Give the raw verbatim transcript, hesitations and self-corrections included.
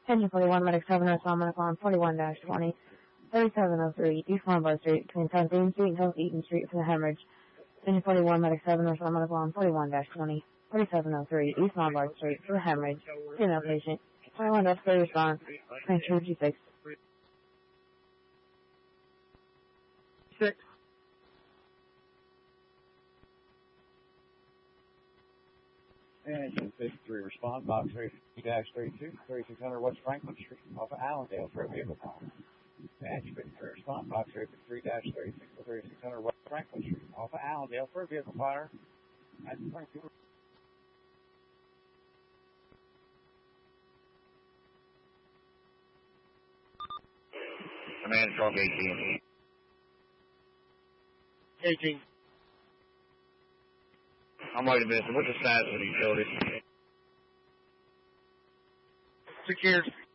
Engine forty-one, Medic seven, respond medical on forty-one dash twenty, thirty-seven oh three, East Lombard Street, between seventeenth Street and South Eaton Street for the hemorrhage. Engine forty-one, Medic seven, respond medical on forty-one dash twenty, thirty-seven oh three, East Lombard Street for the hemorrhage. Female patient. twenty-one dash three, respond. Transfer G six. Six. Engine fifty-three, respond, box thirty-three dash thirty-two, thirty-six hundred West Franklin Street, off of Allendale for a vehicle call. Engine fifty-three, respond, box thirty-three dash thirty-six, thirty-six hundred West Franklin Street, off of Allendale for a vehicle fire. Command truck eighteen. eighteen. I'm already missing. What's the status of the utility? Secured.